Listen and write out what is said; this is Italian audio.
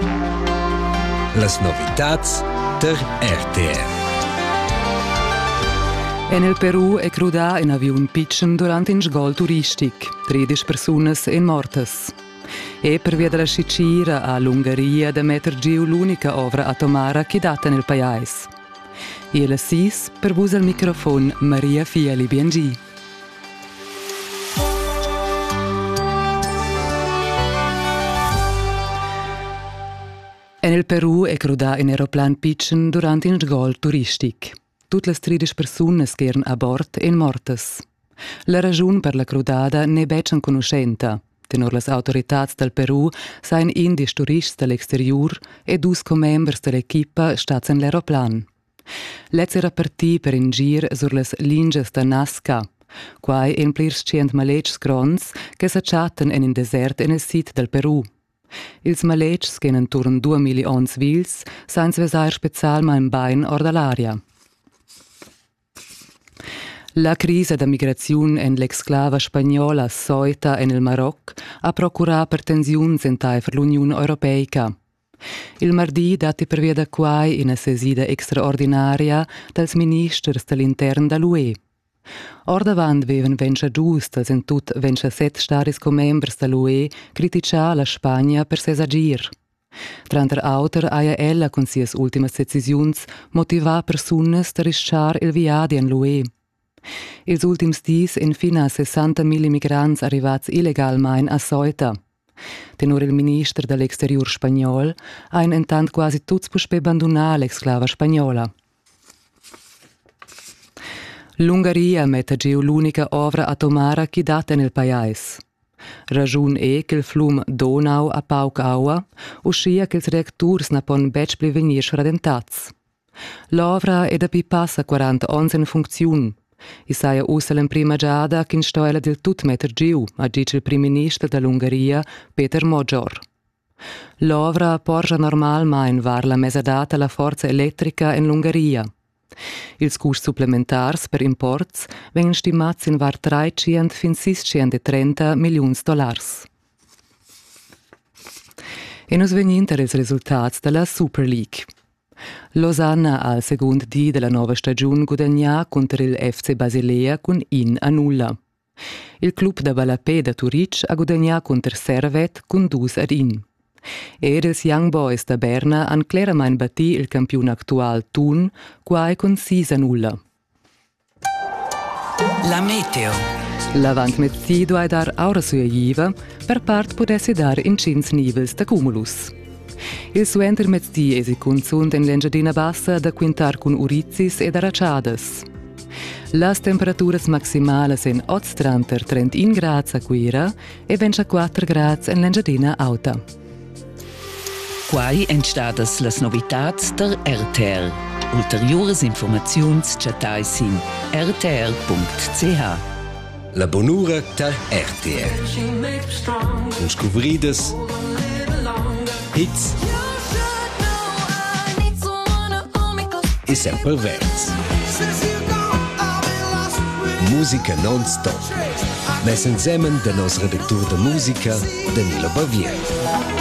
Las novitats der RTR. En el Perù è crudà in avion pitchen durant un sgol turistic. 13 personas en mortas. E per via della scicira all'Ungheria da metter giù l'unica ovra atomara che data nel paese. E la SIS per vus al microfono Maria Fiali BNG. En el Perù è crudà in aeroplan pitchen durant un sgol turistic. Tutte le 13 persone che erano a bordo en mortas. La ragione per la crudada ne beccian conoscenta. Tenor las autorità del Perù sain indis turisti dall'exterior e 2 co-members dell'equipa stats en l'aeroplan. Let's era partì per in gir sur las linges da Nazca, quai en plirs 100 maletgs grons che s'acciatten en in desert en el sit del Perù. Ils maletgs che en turn 2 milions vils sain svesair specialma in bain or dall'aria. La crisi da migrazione en l'exclava spagnola Ceuta en il Maroc ha procurato per tensioni entai per l'Unione Europeica. Il martedì dati per via da quai in una sesida extraordinaria dels ministers dell'intern dall'UE. Or davant veven vença giustas en tut 27 staris co-members dall'UE criticà la Spagna per ses agir. Tranter auter aia ella con sias ultimas decisiuns motivà personas da risciar il viadi en l'UE. Ils ultims dis infina 60.000 immigrants arrivats illegalmein a Ceuta. Tenor il minister dell'exterior spagnol ein intant quasi tuts puspe abandonar l'exclava spagnola. L'Ungheria mette giù l'unica ovra atomara che data nel paese. Ragiun è che il flum Donau a pauc aua uscia che ils reacturs napon bec prevenir sfradentats. L'ovra è da pi passa 40 ons in funzione. I saia ussa in prima giada che in stoila del tut metter giù, ha dice il primo ministro dell'Ungheria, Peter Major. L'ovra porge normalmein var la mesadata la forza elettrica in l'Ungheria. Ils cost supplementars per imports vengono stimats in var 300 fin 630 milioni dollars. E nos veninter ils resultats della Super League. Losanna al second di della nuova stagione guadagna contro il FC Basilea con 1-0. Il club da Balapé da Turic ha guadagna contro Servet con 2-1. Ed ils Young Boys da Berna han claramente batti il campione attuale Thun, quai con 6-0. La meteo. L'avant mezzido ha dar aura sua jiva, per part potesse dar in 5 nivels da cumulus. Il suenter mezzdi è si consund in l'Engiadina bassa da quintar con urizis ed araciadas. Las temperaturas maximales in 31 gradi a Quira e 24 gradi in l'Engiadina alta. Quai entstadas las novitats der RTR. Ulteriores informaziuns chatais in rtr.ch. La bonura der RTR. Un scobridas hits e sempre verts. Musica non-stop. Mes insieme del nostro redattore de musica, Danilo Bavier.